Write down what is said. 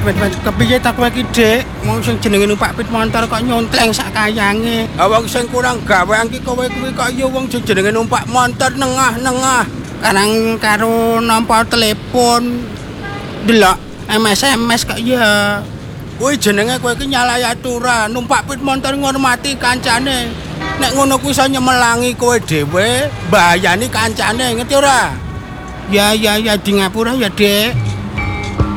kepiye tak kowe iki, Dik? Wong sing jenenge numpak pit motor kok nyontleng sak kayange. Wong sing kurang gawean ki kowe kuwi kok ya wong sing jenenge numpak motor nengah-nengah. Karang karo nampa telepon. Delok SMS kok ya. Kuwi jenenge kowe iki nyalahi aturan, numpak pit motor ngormati kancane. Nek ngono kuwi iso nyemelangi kowe dhewe, mbayani kancane, ngerti ora? Ya di ngapura ya, Dik.